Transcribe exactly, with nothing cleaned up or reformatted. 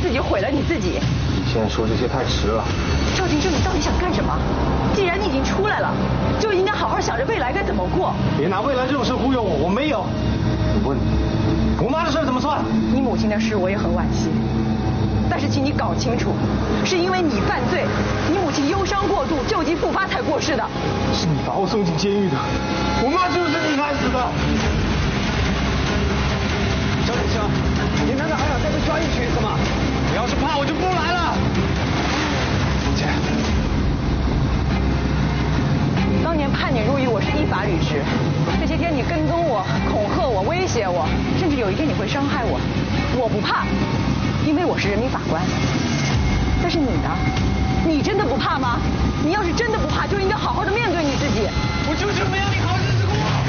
自己，毁了你自己。 你现在说这些太迟了。 赵金正，你到底想干什么？既然你已经出来了，就应该好好想着未来该怎么过。 别拿未来这种事忽悠我，我没有。我问你，我妈的事怎么算？ 你母亲的事我也很惋惜，但是请你搞清楚，是因为你犯罪，你母亲忧伤过度，旧疾复发才过世的。 是你把我送进监狱的，我妈就是你害死的。张先生，你难道还想再被抓进去一次吗？你要是怕，我就不来了。凤姐， 当年判你入狱，我是依法履职。这些天你跟踪我、恐吓我、威胁我，甚至有一天你会伤害我，我不怕，因为我是人民法官。但是你呢？你真的不怕吗？你要是真的不怕，就应该好好的面对你自己。 我就是没让你好日子过。